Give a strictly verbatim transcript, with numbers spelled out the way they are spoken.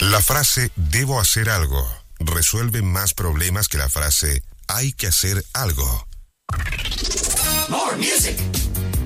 La frase debo hacer algo resuelve más problemas que la frase hay que hacer algo. More music.